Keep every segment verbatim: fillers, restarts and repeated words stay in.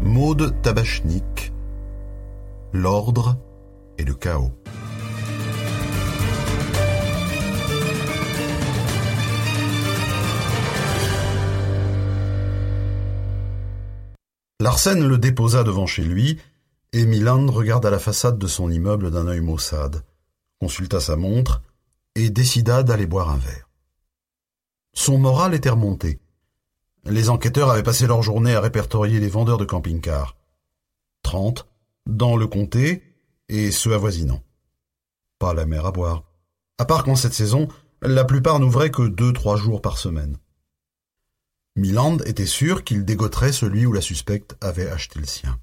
Maud Tabachnik, l'ordre et le chaos. Larsen le déposa devant chez lui, et Milan regarda la façade de son immeuble d'un œil maussade, consulta sa montre et décida d'aller boire un verre. Son moral était remonté. Les enquêteurs avaient passé leur journée à répertorier les vendeurs de camping-cars. Trente, dans le comté et ceux avoisinants. Pas la mer à boire. À part qu'en cette saison, la plupart n'ouvraient que deux, trois jours par semaine. Milan était sûr qu'il dégoterait celui où la suspecte avait acheté le sien.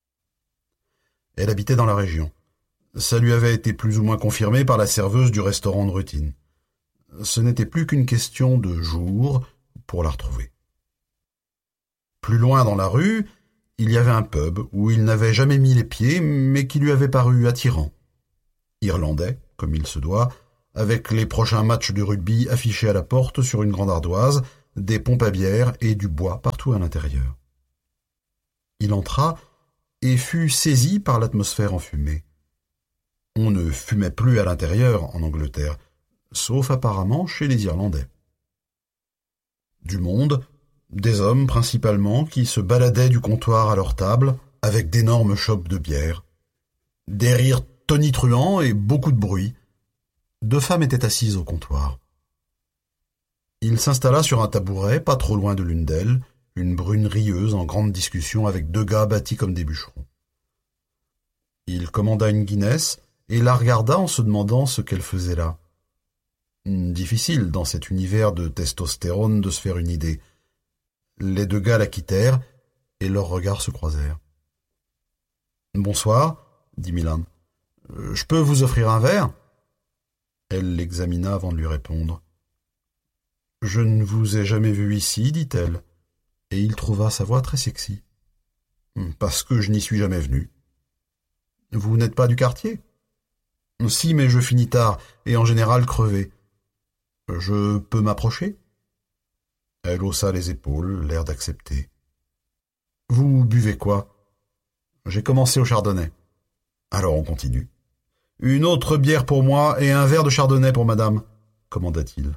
Elle habitait dans la région. Ça lui avait été plus ou moins confirmé par la serveuse du restaurant de routine. Ce n'était plus qu'une question de jours pour la retrouver. Plus loin dans la rue, il y avait un pub où il n'avait jamais mis les pieds, mais qui lui avait paru attirant. Irlandais, comme il se doit, avec les prochains matchs de rugby affichés à la porte sur une grande ardoise, des pompes à bière et du bois partout à l'intérieur. Il entra et fut saisi par l'atmosphère enfumée. On ne fumait plus à l'intérieur en Angleterre, sauf apparemment chez les Irlandais. Du monde, des hommes principalement, qui se baladaient du comptoir à leur table avec d'énormes chopes de bière. Des rires tonitruants et beaucoup de bruit. Deux femmes étaient assises au comptoir. Il s'installa sur un tabouret, pas trop loin de l'une d'elles, une brune rieuse en grande discussion avec deux gars bâtis comme des bûcherons. Il commanda une Guinness et la regarda en se demandant ce qu'elle faisait là. Difficile, dans cet univers de testostérone, de se faire une idée. Les deux gars la quittèrent et leurs regards se croisèrent. « Bonsoir, » dit Milan. « Je peux vous offrir un verre ?» Elle l'examina avant de lui répondre. « Je ne vous ai jamais vu ici, dit-elle, et il trouva sa voix très sexy. « Parce que je n'y suis jamais venu. »« Vous n'êtes pas du quartier ?»« Si, mais je finis tard, et en général crevé. Je peux m'approcher ?» Elle haussa les épaules, l'air d'accepter. « Vous buvez quoi ?»« J'ai commencé au chardonnay. »« Alors on continue. »« Une autre bière pour moi et un verre de chardonnay pour madame, » commanda-t-il.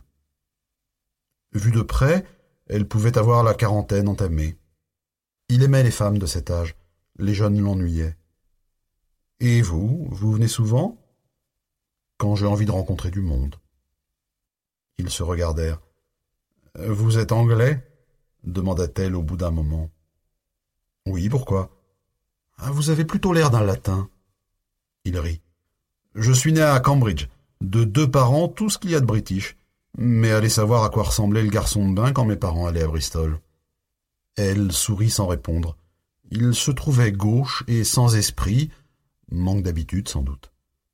Vue de près, elle pouvait avoir la quarantaine entamée. Il aimait les femmes de cet âge. Les jeunes l'ennuyaient. « Et vous, vous venez souvent ?»« Quand j'ai envie de rencontrer du monde. » Ils se regardèrent. « Vous êtes anglais ?» demanda-t-elle au bout d'un moment. « Oui, pourquoi ?»« Vous avez plutôt l'air d'un latin. » Il rit. « Je suis né à Cambridge, de deux parents, tout ce qu'il y a de british. Mais allez savoir à quoi ressemblait le garçon de bain quand mes parents allaient à Bristol. » Elle sourit sans répondre. Il se trouvait gauche et sans esprit, manque d'habitude sans doute.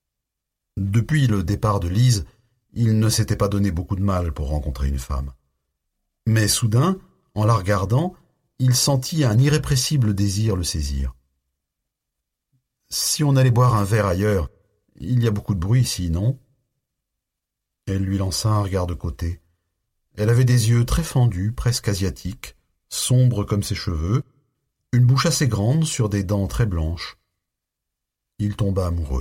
Depuis le départ de Lise, il ne s'était pas donné beaucoup de mal pour rencontrer une femme. Mais soudain, en la regardant, il sentit un irrépressible désir le saisir. « Si on allait boire un verre ailleurs, il y a beaucoup de bruit ici, non ?» Elle lui lança un regard de côté. Elle avait des yeux très fendus, presque asiatiques, sombres comme ses cheveux, une bouche assez grande sur des dents très blanches. Il tomba amoureux.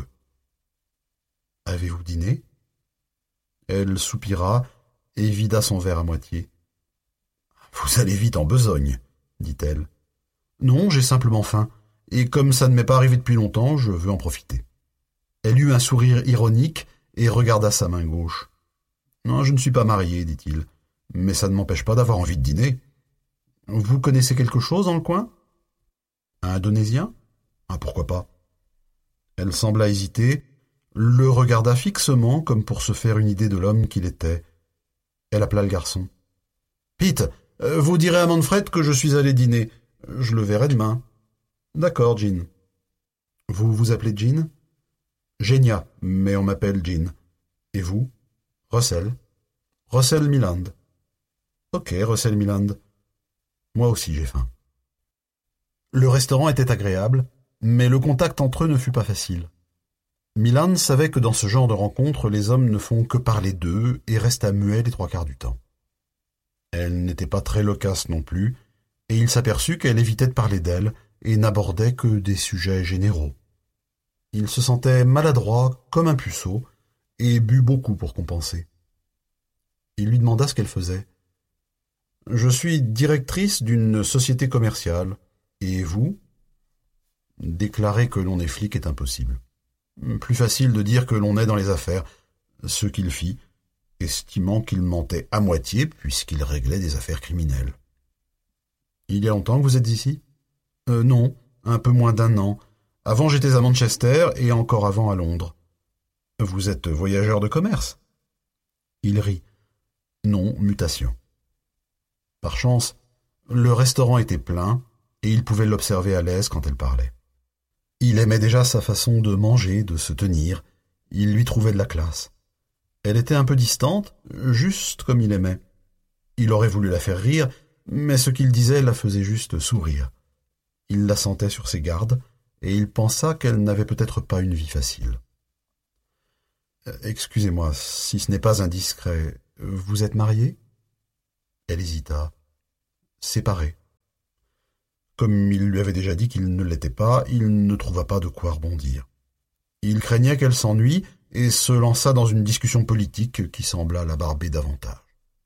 « Avez-vous dîné ?» Elle soupira et vida son verre à moitié. « Vous allez vite en besogne, » dit-elle. « Non, j'ai simplement faim, et comme ça ne m'est pas arrivé depuis longtemps, je veux en profiter. » Elle eut un sourire ironique et regarda sa main gauche. « Non, je ne suis pas marié, dit-il, mais ça ne m'empêche pas d'avoir envie de dîner. Vous connaissez quelque chose dans le coin ? Un Indonésien ? Ah, pourquoi pas ? » Elle sembla hésiter, le regarda fixement comme pour se faire une idée de l'homme qu'il était. Elle appela le garçon. « Pete, vous direz à Manfred que je suis allé dîner. Je le verrai demain. »« D'accord, Jean. »« Vous vous appelez Jean ? » ?»« Genia, mais on m'appelle Jean. Et vous ? » ?»« Russell. »« Russell Milland. »« Ok, Russell Milland. Moi aussi j'ai faim. » Le restaurant était agréable, mais le contact entre eux ne fut pas facile. Milan savait que dans ce genre de rencontre, les hommes ne font que parler d'eux et resta muet les trois quarts du temps. Elle n'était pas très loquace non plus, et il s'aperçut qu'elle évitait de parler d'elle et n'abordait que des sujets généraux. Il se sentait maladroit comme un puceau et but beaucoup pour compenser. Il lui demanda ce qu'elle faisait. « Je suis directrice d'une société commerciale. Et vous ?» Déclarer que l'on est flic est impossible. Plus facile de dire que l'on est dans les affaires, ce qu'il fit, estimant qu'il mentait à moitié puisqu'il réglait des affaires criminelles. « Il y a longtemps que vous êtes ici ?»« Euh, non, un peu moins d'un an. Avant j'étais à Manchester et encore avant à Londres. »« Vous êtes voyageur de commerce ?» Il rit. « Non, mutation. » Par chance, le restaurant était plein et il pouvait l'observer à l'aise quand elle parlait. Il aimait déjà sa façon de manger, de se tenir. Il lui trouvait de la classe. Elle était un peu distante, juste comme il aimait. Il aurait voulu la faire rire, mais ce qu'il disait la faisait juste sourire. Il la sentait sur ses gardes, et il pensa qu'elle n'avait peut-être pas une vie facile. « Excusez-moi, si ce n'est pas indiscret, vous êtes marié ?» Elle hésita. « Séparé. » Comme il lui avait déjà dit qu'il ne l'était pas, il ne trouva pas de quoi rebondir. Il craignait qu'elle s'ennuie et se lança dans une discussion politique qui sembla la barber davantage.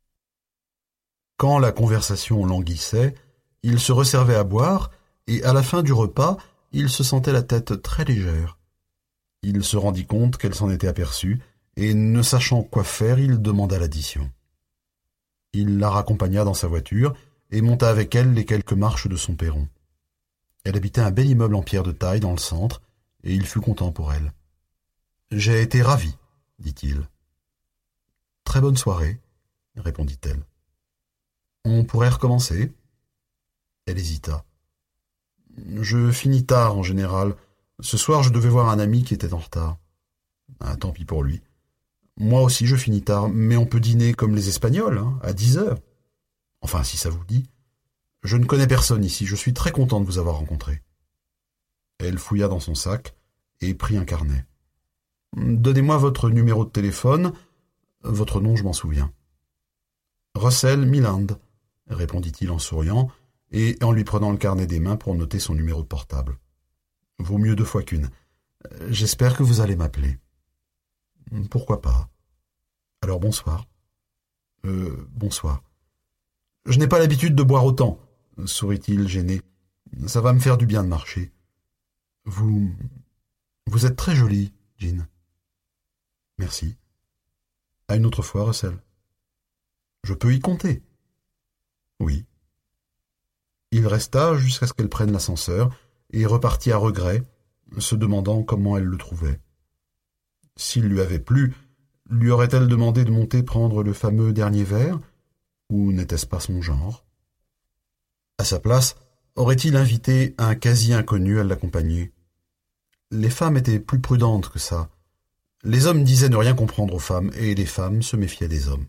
Quand la conversation languissait, il se resservait à boire et à la fin du repas, il se sentait la tête très légère. Il se rendit compte qu'elle s'en était aperçue et, ne sachant quoi faire, il demanda l'addition. Il la raccompagna dans sa voiture et monta avec elle les quelques marches de son perron. Elle habitait un bel immeuble en pierre de taille dans le centre, et il fut content pour elle. « J'ai été ravi, dit-il. »« Très bonne soirée, répondit-elle. »« On pourrait recommencer ?» Elle hésita. « Je finis tard en général. Ce soir, je devais voir un ami qui était en retard. Ah, tant pis pour lui. Moi aussi, je finis tard, mais on peut dîner comme les Espagnols, hein, à dix heures. Enfin, si ça vous dit. Je ne connais personne ici, je suis très content de vous avoir rencontré. » Elle fouilla dans son sac et prit un carnet. « Donnez-moi votre numéro de téléphone. Votre nom, je m'en souviens. »« Russell Milland, » répondit-il en souriant et en lui prenant le carnet des mains pour noter son numéro de portable. « Vaut mieux deux fois qu'une. J'espère que vous allez m'appeler. »« Pourquoi pas. Alors bonsoir. »« Euh, bonsoir. »« Je n'ai pas l'habitude de boire autant, » sourit-il gêné. « Ça va me faire du bien de marcher. »« Vous... vous êtes très jolie, Jean. »« Merci. À une autre fois, Russell. »« Je peux y compter. »« Oui. » Il resta jusqu'à ce qu'elle prenne l'ascenseur et repartit à regret, se demandant comment elle le trouvait. S'il lui avait plu, lui aurait-elle demandé de monter prendre le fameux dernier verre, ou n'était-ce pas son genre? À sa place, aurait-il invité un quasi-inconnu à l'accompagner? Les femmes étaient plus prudentes que ça. Les hommes disaient ne rien comprendre aux femmes, et les femmes se méfiaient des hommes.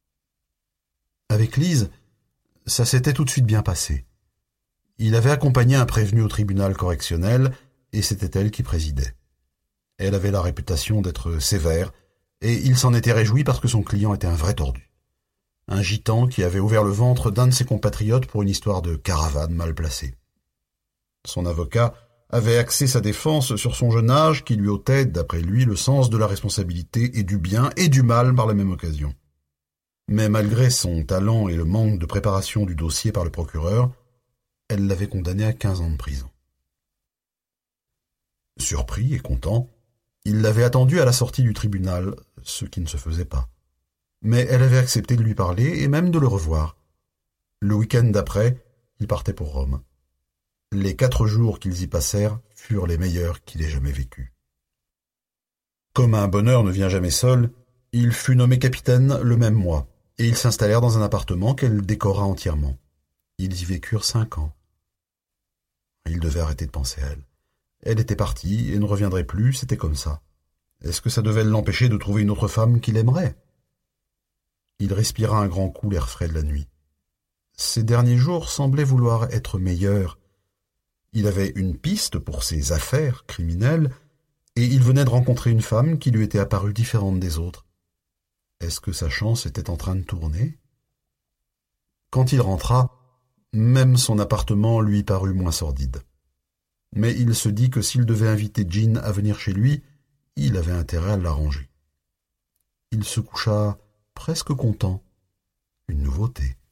Avec Lise, ça s'était tout de suite bien passé. Il avait accompagné un prévenu au tribunal correctionnel, et c'était elle qui présidait. Elle avait la réputation d'être sévère, et il s'en était réjoui parce que son client était un vrai tordu. Un gitan qui avait ouvert le ventre d'un de ses compatriotes pour une histoire de caravane mal placée. Son avocat avait axé sa défense sur son jeune âge qui lui ôtait, d'après lui, le sens de la responsabilité et du bien et du mal par la même occasion. Mais malgré son talent et le manque de préparation du dossier par le procureur, elle l'avait condamné à quinze ans de prison. Surpris et content, il l'avait attendu à la sortie du tribunal, ce qui ne se faisait pas. Mais elle avait accepté de lui parler et même de le revoir. Le week-end d'après, il partait pour Rome. Les quatre jours qu'ils y passèrent furent les meilleurs qu'il ait jamais vécus. Comme un bonheur ne vient jamais seul, il fut nommé capitaine le même mois, et ils s'installèrent dans un appartement qu'elle décora entièrement. Ils y vécurent cinq ans. Il devait arrêter de penser à elle. Elle était partie et ne reviendrait plus, c'était comme ça. Est-ce que ça devait l'empêcher de trouver une autre femme qu'il aimerait? Il respira un grand coup l'air frais de la nuit. Ces derniers jours semblaient vouloir être meilleurs. Il avait une piste pour ses affaires criminelles, et il venait de rencontrer une femme qui lui était apparue différente des autres. Est-ce que sa chance était en train de tourner? Quand il rentra, même son appartement lui parut moins sordide. mais il se dit que s'il devait inviter Jean à venir chez lui, il avait intérêt à l'arranger. Il se coucha presque content. Une nouveauté.